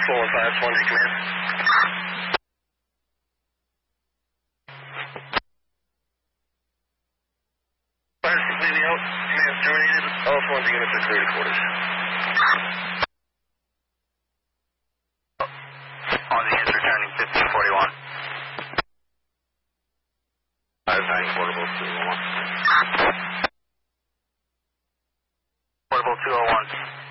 415, Swansea Command. Fire's completely out. Command's terminated. All Swansea units are clear to quarters. Swansea is returning 1541. 59 portable 201. Portable 201.